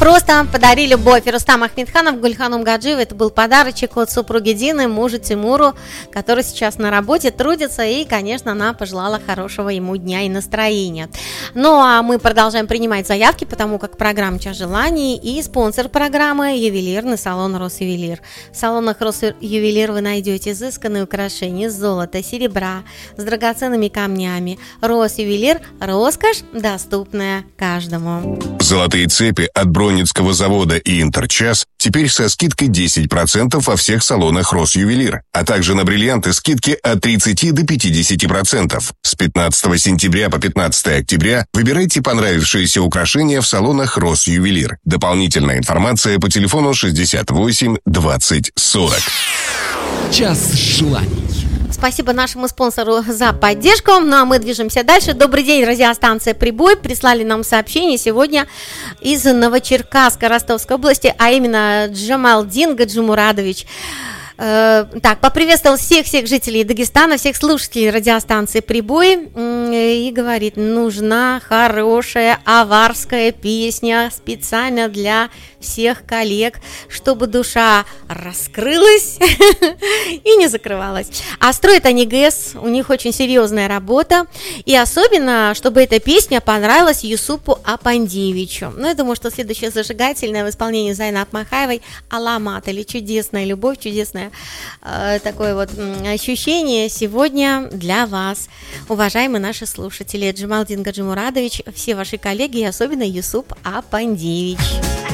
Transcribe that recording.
просто подари любовь. Рустам Ахмедханов, Гульханум Гаджиева. Это был подарочек от супруги Дины, мужу Тимуру, который сейчас на работе трудится. И, конечно, она пожелала хорошего ему дня и настроения. Ну, а мы продолжаем принимать заявки, потому как программа «Час желаний» и спонсор программы — ювелирный салон «Росювелир». В салонах «Росювелир» вы найдете изысканные украшения из золота, серебра, с драгоценными камнями. «Росювелир» – роскошь, доступная каждому. Золотые цепи от Бронницкого завода и Интерчас теперь со скидкой 10% во всех салонах «Росювелир», а также на бриллианты скидки от 30 до 50%. С 15 сентября по 15 октября выбирайте понравившиеся украшения в салонах «Росювелир». Дополнительная информация по телефону 68 20 40. Час желаний. Спасибо нашему спонсору за поддержку. Ну а мы движемся дальше. Добрый день, радиостанция «Прибой». Прислали нам сообщение сегодня из Новочеркасска Ростовской области, а именно Джамалдин Гаджимурадович. Так, поприветствовал всех жителей Дагестана, всех слушателей радиостанции «Прибой» и говорит: нужна хорошая аварская песня специально для всех коллег, чтобы душа раскрылась и не закрывалась. А строят они ГЭС, у них очень серьезная работа, и особенно, чтобы эта песня понравилась Юсупу Апандевичу. Ну, я думаю, что следующее зажигательное в исполнении Зайны Апмахаевой «Аламат» или «Чудесная любовь», чудесное такое вот ощущение сегодня для вас, уважаемые наши слушатели. Джамалдин Гаджимурадович, все ваши коллеги и особенно Юсуп Апандевич.